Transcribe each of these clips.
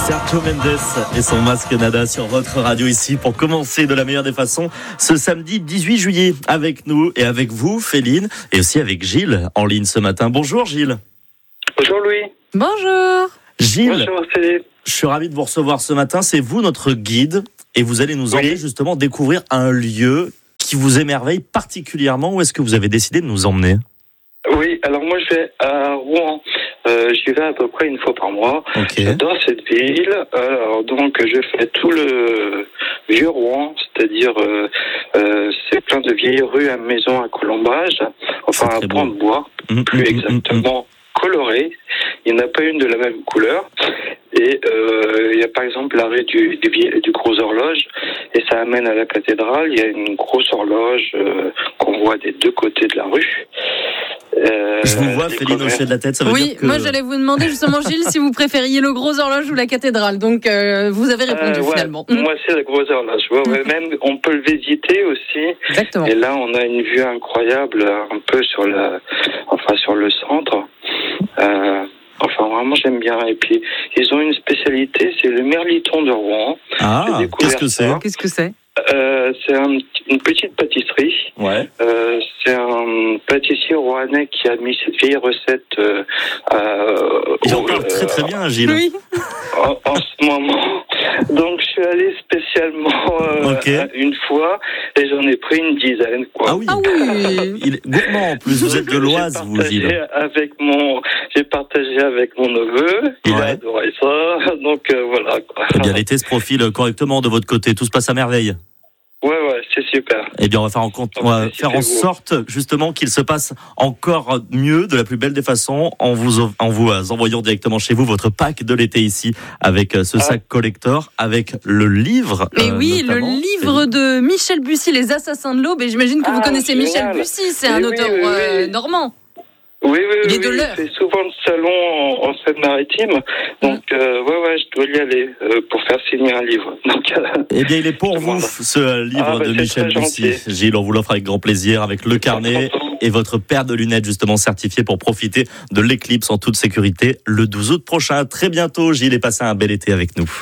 Sergio Mendes et son masque Nada sur votre radio ici pour commencer de la meilleure des façons ce samedi 18 juillet avec nous et avec vous, Féline, et aussi avec Gilles en ligne ce matin. Bonjour Gilles. Bonjour Louis. Bonjour. Gilles, bonjour Céline. Je suis ravi de vous recevoir ce matin. C'est vous notre guide et vous allez nous emmener justement découvrir un lieu qui vous émerveille particulièrement. Où est-ce que vous avez décidé de nous emmener ? Oui, alors moi je vais à Rouen. J'y vais à peu près une fois par mois. Okay. J'adore cette ville. Alors donc je fais tout le vieux Rouen, c'est-à-dire c'est plein de vieilles rues à maisons à colombage, enfin à pans de bois, plus exactement colorées. Il n'y en a pas une de la même couleur. Et il y a par exemple la rue du Gros Horloge, et ça amène à la cathédrale. Il y a une grosse horloge qu'on voit des deux côtés de la rue. Je vous vois, Féline, hocher de la tête, ça veut dire que... moi j'allais vous demander justement, Gilles, si vous préfériez le Gros Horloge ou la cathédrale. Donc vous avez répondu finalement. Moi c'est la Grosse Horloge. Même on peut le visiter aussi. Exactement. Et là on a une vue incroyable, un peu sur le centre. Enfin, vraiment, j'aime bien. Et puis, ils ont une spécialité, c'est le merliton de Rouen. Ah, qu'est-ce que c'est ? C'est une petite pâtisserie. Ouais. C'est un pâtissier rouennais qui a mis cette vieille recette. Il en parle très très bien, Gilles. Oui. En ce moment. Donc, je suis allé spécialement une fois et j'en ai pris une dizaine. Quoi. Ah oui. Il est gourmand en plus. Vous êtes de l'Oise, vous, Gilles. J'ai partagé avec mon neveu. Il a adoré ça. Donc, voilà. Quoi. Eh bien, l'été se profile correctement de votre côté. Tout se passe à merveille. Ouais, c'est super. Eh bien, on va faire en sorte, justement, qu'il se passe encore mieux, de la plus belle des façons, en vous envoyant directement chez vous votre pack de l'été ici, avec ce sac collector, avec le livre. Mais oui, notamment. le livre de Michel Bussy, Les Assassins de l'Aube. Et j'imagine que vous connaissez Michel Bussy, c'est un auteur normand. Oui. Il est de l'heure. C'est souvent le salon en Seine-Maritime. Donc, je dois y aller pour faire signer un livre. Donc, eh bien, il est pour vous, ce livre de Michel Bussy. Gilles, on vous l'offre avec grand plaisir, avec le carnet et votre paire de lunettes, justement, certifiée pour profiter de l'éclipse en toute sécurité le 12 août prochain. Très bientôt, Gilles, et passez un bel été avec nous.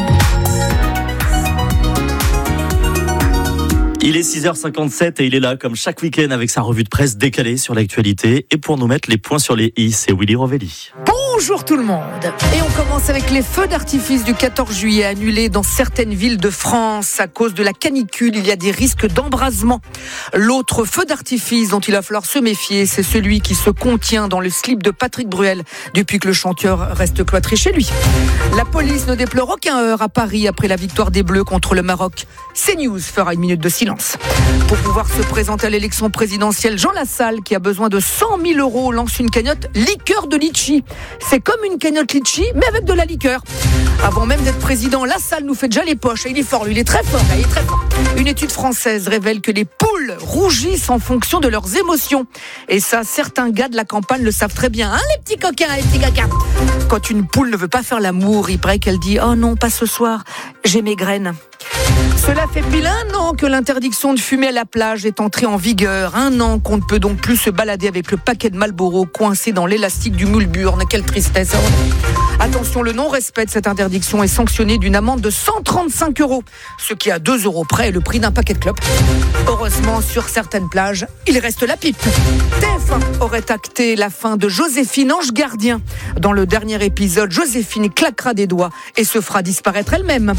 Il est 6h57 et il est là comme chaque week-end avec sa revue de presse décalée sur l'actualité. Et pour nous mettre les points sur les i, c'est Willy Rovelli. Bonjour tout le monde. Et on commence avec les feux d'artifice du 14 juillet annulés dans certaines villes de France. À cause de la canicule, il y a des risques d'embrasement. L'autre feu d'artifice dont il va falloir se méfier, c'est celui qui se contient dans le slip de Patrick Bruel depuis que le chanteur reste cloîtré chez lui. La police ne déplore aucun heurt à Paris après la victoire des Bleus contre le Maroc. CNews fera une minute de silence. Pour pouvoir se présenter à l'élection présidentielle, Jean Lassalle, qui a besoin de 100 000 €, lance une cagnotte liqueur de litchi. C'est comme une cagnotte litchi, mais avec de la liqueur. Avant même d'être président, Lassalle nous fait déjà les poches. Et il est fort, lui, il est très fort. Une étude française révèle que les poules rougissent en fonction de leurs émotions. Et ça, certains gars de la campagne le savent très bien. Hein, les petits coquins. Quand une poule ne veut pas faire l'amour, il paraît qu'elle dit « Oh non, pas ce soir, j'ai mes graines ». Cela fait pile 1 an que l'interdiction de fumer à la plage est entrée en vigueur. 1 an qu'on ne peut donc plus se balader avec le paquet de Marlboro coincé dans l'élastique du moule-burne. Quelle tristesse. Attention, le non-respect de cette interdiction est sanctionné d'une amende de 135 €, ce qui à 2 € près est le prix d'un paquet de clopes. Heureusement, sur certaines plages, il reste la pipe. TF1 aurait acté la fin de Joséphine Ange Gardien. Dans le dernier épisode, Joséphine claquera des doigts et se fera disparaître elle-même.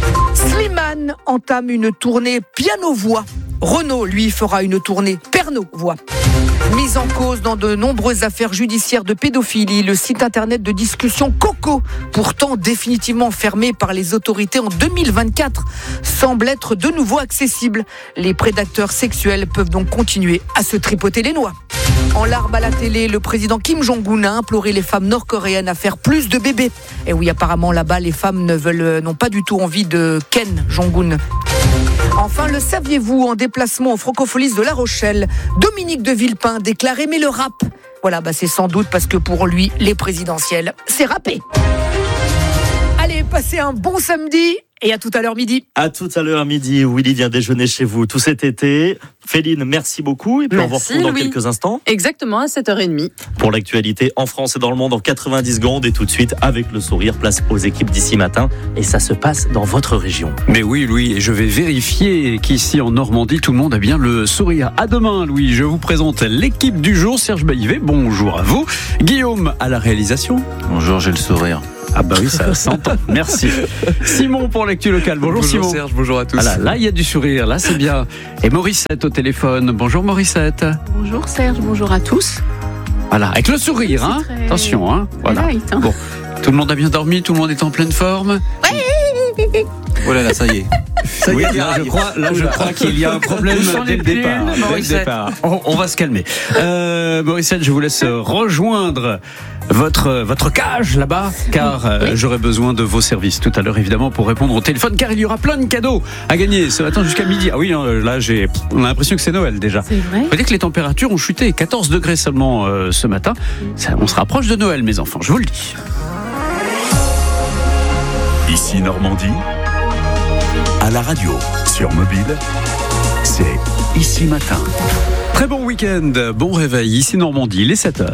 Slimane entame une tournée piano-voix. Renaud, lui, fera une tournée perno-voix. Mise en cause dans de nombreuses affaires judiciaires de pédophilie, le site internet de discussion Coco, pourtant définitivement fermé par les autorités en 2024, semble être de nouveau accessible. Les prédateurs sexuels peuvent donc continuer à se tripoter les noix. En larmes à la télé, le président Kim Jong-un a imploré les femmes nord-coréennes à faire plus de bébés. Et oui, apparemment là-bas, les femmes n'ont pas du tout envie de Ken Jong-un. Enfin, le saviez-vous, en déplacement aux Francopholies de La Rochelle, Dominique de Villepin déclare aimer le rap. Voilà, c'est sans doute parce que pour lui, les présidentielles, c'est rappé. Allez, passez un bon samedi Et à tout à l'heure midi. À tout à l'heure midi, Willy vient déjeuner chez vous tout cet été. Féline, merci beaucoup. Et puis on vous retrouve dans quelques instants. Exactement, à 7h30. Pour l'actualité en France et dans le monde en 90 secondes. Et tout de suite, avec le sourire, place aux équipes d'ici matin. Et ça se passe dans votre région. Mais oui, Louis, et je vais vérifier qu'ici en Normandie, tout le monde a bien le sourire. À demain, Louis. Je vous présente l'équipe du jour. Serge Baillivet, bonjour à vous. Guillaume à la réalisation. Bonjour, j'ai le sourire. Ah bah oui, ça s'entend. Merci. Simon pour l'actu locale. Bonjour Simon. Bonjour Serge, bonjour à tous. Ah là, il y a du sourire, là c'est bien. Et Morissette au téléphone. Bonjour Morissette. Bonjour Serge, bonjour à tous. Voilà, avec le sourire, hein. Très... Attention, hein. Voilà. Light, hein. Bon, tout le monde a bien dormi, tout le monde est en pleine forme. Oh là là, ça y est. Ça y est, je crois qu'il y a un problème dès le départ. On va se calmer. Morissette, je vous laisse rejoindre votre cage là-bas, car j'aurai besoin de vos services tout à l'heure, évidemment, pour répondre au téléphone, car il y aura plein de cadeaux à gagner ce matin jusqu'à midi. Ah oui, là, on a l'impression que c'est Noël déjà. C'est vrai. Vous voyez que les températures ont chuté, 14 degrés seulement ce matin. On se rapproche de Noël, mes enfants, je vous le dis. Ici Normandie, à la radio, sur mobile, c'est Ici Matin. Très bon week-end, bon réveil, ici Normandie, il est 7h.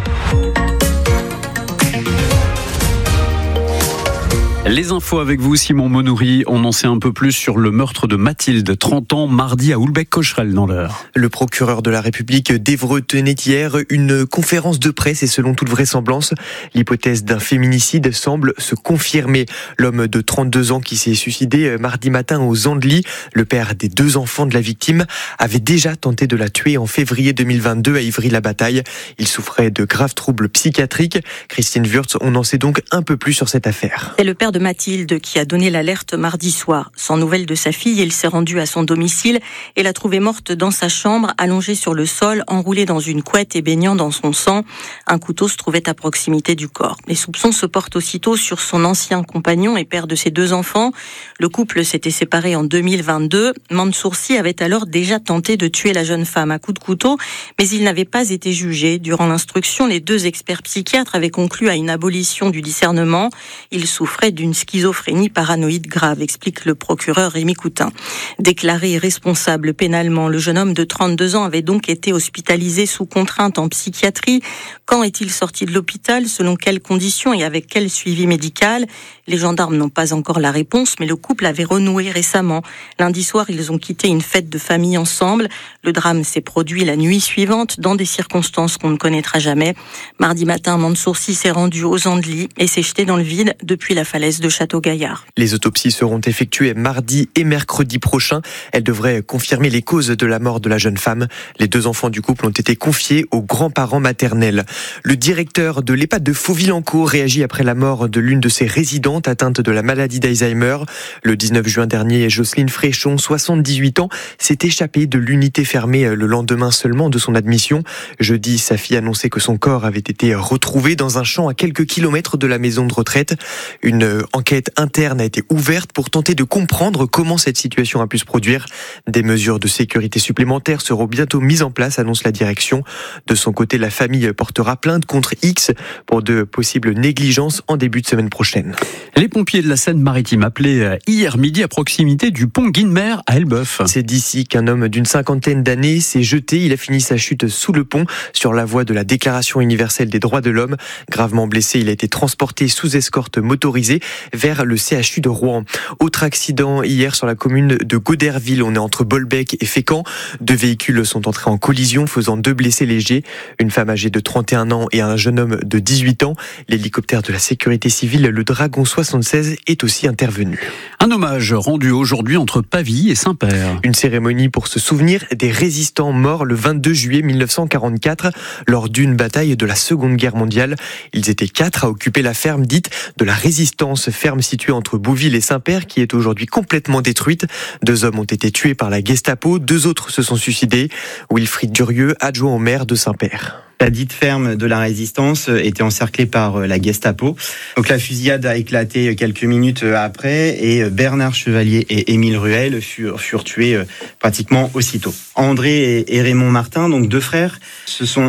Les infos avec vous, Simon Monoury. On en sait un peu plus sur le meurtre de Mathilde, 30 ans, mardi à Houlbec-Cocherel dans l'Eure. Le procureur de la République d'Évreux tenait hier une conférence de presse et selon toute vraisemblance, l'hypothèse d'un féminicide semble se confirmer. L'homme de 32 ans qui s'est suicidé mardi matin aux Andelys, le père des 2 enfants de la victime, avait déjà tenté de la tuer en février 2022 à Ivry-la-Bataille. Il souffrait de graves troubles psychiatriques. Christine Wurtz, on en sait donc un peu plus sur cette affaire. C'est le père de Mathilde qui a donné l'alerte mardi soir. Sans nouvelles de sa fille, il s'est rendu à son domicile et l'a trouvée morte dans sa chambre, allongée sur le sol, enroulée dans une couette et baignant dans son sang. Un couteau se trouvait à proximité du corps. Les soupçons se portent aussitôt sur son ancien compagnon et père de ses 2 enfants. Le couple s'était séparé en 2022. Mansoursi avait alors déjà tenté de tuer la jeune femme à coups de couteau, mais il n'avait pas été jugé. Durant l'instruction, les 2 experts psychiatres avaient conclu à une abolition du discernement. Il souffrait d'une schizophrénie paranoïde grave, explique le procureur Rémi Coutin. Déclaré responsable pénalement, le jeune homme de 32 ans avait donc été hospitalisé sous contrainte en psychiatrie. Quand est-il sorti de l'hôpital? Selon quelles conditions et avec quel suivi médical? Les gendarmes n'ont pas encore la réponse, mais le couple avait renoué récemment. Lundi soir, ils ont quitté une fête de famille ensemble. Le drame s'est produit la nuit suivante, dans des circonstances qu'on ne connaîtra jamais. Mardi matin, Mansoursi s'est rendu aux Andelys et s'est jeté dans le vide depuis la falaise de Château-Gaillard. Les autopsies seront effectuées mardi et mercredi prochain. Elles devraient confirmer les causes de la mort de la jeune femme. Les 2 enfants du couple ont été confiés aux grands-parents maternels. Le directeur de l'EHPAD de Faux-Villancourt réagit après la mort de l'une de ses résidentes atteinte de la maladie d'Alzheimer. Le 19 juin dernier, Jocelyne Fréchon, 78 ans, s'est échappée de l'unité fermée le lendemain seulement de son admission. Jeudi, sa fille annonçait que son corps avait été retrouvé dans un champ à quelques kilomètres de la maison de retraite. Une enquête interne a été ouverte pour tenter de comprendre comment cette situation a pu se produire. Des mesures de sécurité supplémentaires seront bientôt mises en place, annonce la direction. De son côté, la famille portera plainte contre X pour de possibles négligences en début de semaine prochaine. Les pompiers de la Seine-Maritime appelés hier midi à proximité du pont Guinemer à Elbeuf. C'est d'ici qu'un homme d'une 50aine d'années s'est jeté. Il a fini sa chute sous le pont sur la voie de la Déclaration universelle des droits de l'homme. Gravement blessé, il a été transporté sous escorte motorisée vers le CHU de Rouen. Autre accident hier sur la commune de Goderville. On est entre Bolbec et Fécamp. 2 véhicules sont entrés en collision, faisant 2 blessés légers. Une femme âgée de 31 ans et un jeune homme de 18 ans. L'hélicoptère de la sécurité civile, le Dragon 76, est aussi intervenu. Un hommage rendu aujourd'hui entre Pavie et Saint-Père. Une cérémonie pour se souvenir des résistants morts le 22 juillet 1944 lors d'une bataille de la Seconde Guerre mondiale. Ils étaient 4 à occuper la ferme dite de la Résistance, ferme située entre Bouville et Saint-Père qui est aujourd'hui complètement détruite. 2 hommes ont été tués par la Gestapo, 2 autres se sont suicidés. Wilfried Durieux, adjoint au maire de Saint-Père. La dite ferme de la Résistance était encerclée par la Gestapo. Donc la fusillade a éclaté quelques minutes après et Bernard Chevalier et Émile Ruel furent tués pratiquement aussitôt. André et Raymond Martin, donc 2 frères, se sont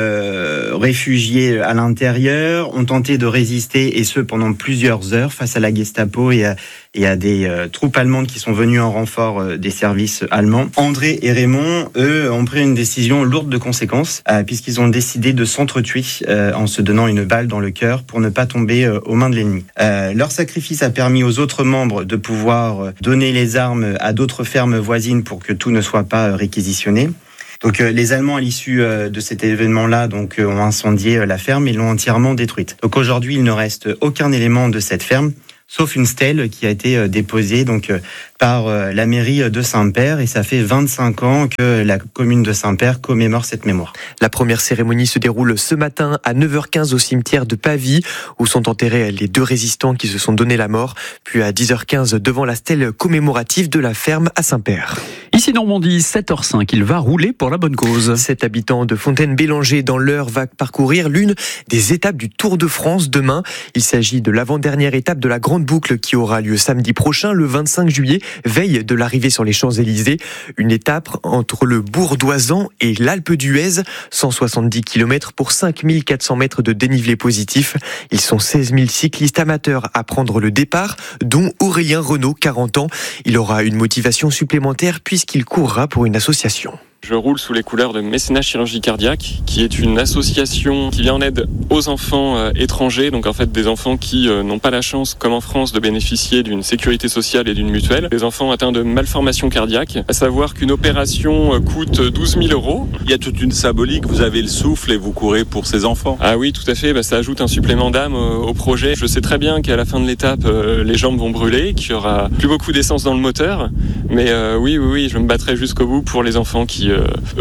eux réfugiés à l'intérieur, ont tenté de résister et ce pendant plusieurs heures face à la Gestapo et à des troupes allemandes qui sont venues en renfort des services allemands. André et Raymond, eux, ont pris une décision lourde de conséquences puisqu'ils ont décidé de s'entretuer en se donnant une balle dans le cœur pour ne pas tomber aux mains de l'ennemi. Leur sacrifice a permis aux autres membres de pouvoir donner les armes à d'autres fermes voisines pour que tout ne soit pas réquisitionné. Donc les Allemands, à l'issue de cet événement-là, ont incendié la ferme et l'ont entièrement détruite. Donc aujourd'hui, il ne reste aucun élément de cette ferme, sauf une stèle qui a été déposée par la mairie de Saint-Père, et ça fait 25 ans que la commune de Saint-Père commémore cette mémoire. La première cérémonie se déroule ce matin à 9h15 au cimetière de Pavie, où sont enterrés les 2 résistants qui se sont donné la mort, puis à 10h15 devant la stèle commémorative de la ferme à Saint-Père. Ici Normandie, 7h05, il va rouler pour la bonne cause. 7 habitants de Fontaine-Bélanger dans l'Eure va parcourir l'une des étapes du Tour de France demain. Il s'agit de l'avant-dernière étape de la Grande Boucle qui aura lieu samedi prochain, le 25 juillet, veille de l'arrivée sur les Champs-Élysées. Une étape entre le Bourg d'Oisans et l'Alpe d'Huez, 170 km pour 5400 mètres de dénivelé positif. Ils sont 16 000 cyclistes amateurs à prendre le départ, dont Aurélien Renaud, 40 ans. Il aura une motivation supplémentaire puisqu'il courra pour une association. Je roule sous les couleurs de Mécénat Chirurgie Cardiaque, qui est une association qui vient en aide aux enfants étrangers, donc en fait des enfants qui n'ont pas la chance, comme en France, de bénéficier d'une sécurité sociale et d'une mutuelle. Des enfants atteints de malformations cardiaques, à savoir qu'une opération coûte 12 000 €. Il y a toute une symbolique, vous avez le souffle et vous courez pour ces enfants. Ah oui, tout à fait, ça ajoute un supplément d'âme au projet. Je sais très bien qu'à la fin de l'étape, les jambes vont brûler, qu'il y aura plus beaucoup d'essence dans le moteur, mais oui, je me battrai jusqu'au bout pour les enfants qui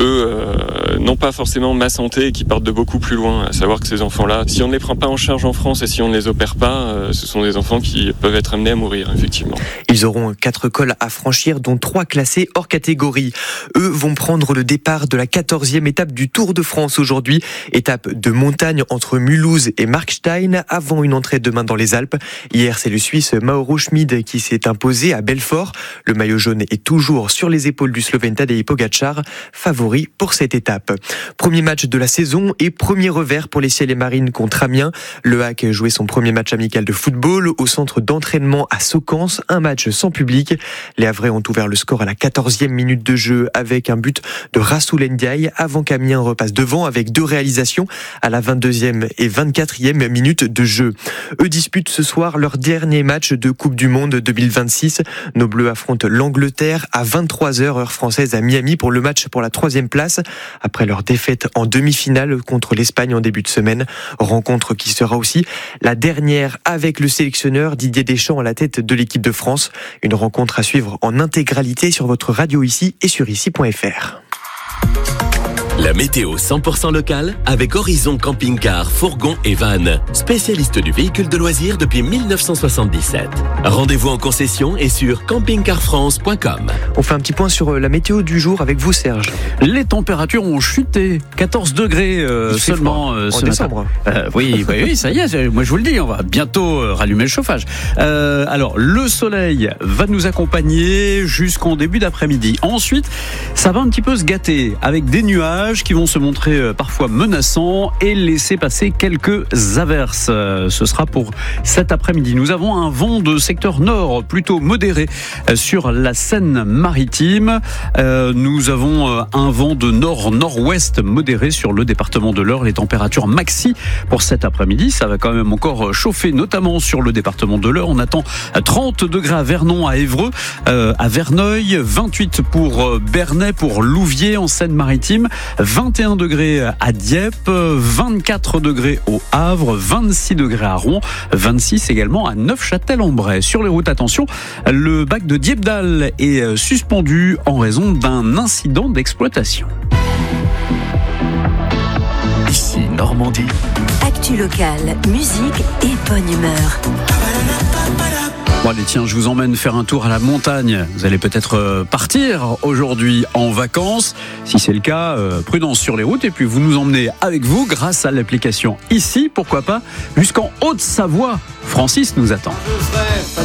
n'ont pas forcément ma santé et qui partent de beaucoup plus loin. À savoir que ces enfants-là, si on ne les prend pas en charge en France et si on ne les opère pas, ce sont des enfants qui peuvent être amenés à mourir, effectivement. Ils auront 4 cols à franchir, dont 3 classés hors catégorie. Eux vont prendre le départ de la 14e étape du Tour de France aujourd'hui. Étape de montagne entre Mulhouse et Markstein, avant une entrée demain dans les Alpes. Hier, c'est le Suisse Mauro Schmid qui s'est imposé à Belfort. Le maillot jaune est toujours sur les épaules du Slovène Tadej Pogačar, favori pour cette étape. Premier match de la saison et premier revers pour les Ciels et Marines contre Amiens. Le HAC jouait son premier match amical de football au centre d'entraînement à Saucans, un match sans public. Les Havrais ont ouvert le score à la 14e minute de jeu avec un but de Rassoul Ndiaye avant qu'Amiens repasse devant avec 2 réalisations à la 22e et 24e minute de jeu. Eux disputent ce soir leur dernier match de Coupe du Monde 2026. Nos Bleus affrontent l'Angleterre à 23h heure française à Miami pour le match pour la 3e place après leur défaite en demi-finale contre l'Espagne en début de semaine. Rencontre qui sera aussi la dernière avec le sélectionneur Didier Deschamps à la tête de l'équipe de France. Une rencontre à suivre en intégralité sur votre radio ici et sur ici.fr. La météo 100% locale avec Horizon Camping-Car, Fourgon et Van, spécialiste du véhicule de loisirs depuis 1977. Rendez-vous en concession et sur campingcarfrance.com. On fait un petit point sur la météo du jour avec vous, Serge. Les températures ont chuté, 14 degrés seulement en décembre. Oui, ça y est, moi je vous le dis, on va bientôt rallumer le chauffage. Alors, le soleil va nous accompagner jusqu'en début d'après-midi. Ensuite, ça va un petit peu se gâter avec des nuages qui vont se montrer parfois menaçants et laisser passer quelques averses. Ce sera pour cet après-midi. Nous avons un vent de secteur nord plutôt modéré sur la Seine-Maritime. Nous avons un vent de nord-nord-ouest modéré sur le département de l'Eure. Les températures maxi pour cet après-midi, ça va quand même encore chauffer, notamment sur le département de l'Eure. On attend 30 degrés à Vernon, à Évreux, à Verneuil, 28 pour Bernay, pour Louviers en Seine-Maritime, 21 degrés à Dieppe, 24 degrés au Havre, 26 degrés à Rouen, 26 également à Neufchâtel-en-Bray. Sur les routes, attention, le bac de Dieppedalle est suspendu en raison d'un incident d'exploitation. Ici Normandie. Actu locale, musique et bonne humeur. Bon allez, tiens, je vous emmène faire un tour à la montagne. Vous allez peut-être partir aujourd'hui en vacances. Si c'est le cas, prudence sur les routes. Et puis vous nous emmenez avec vous grâce à l'application Ici, pourquoi pas, jusqu'en Haute-Savoie. Francis nous attend.